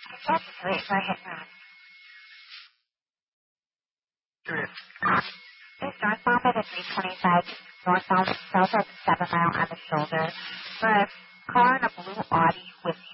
That's great. Go ahead, Ron. Sure. It's northbound at a 325, northbound south of 7 Mile on the shoulder. For a car in a blue Audi with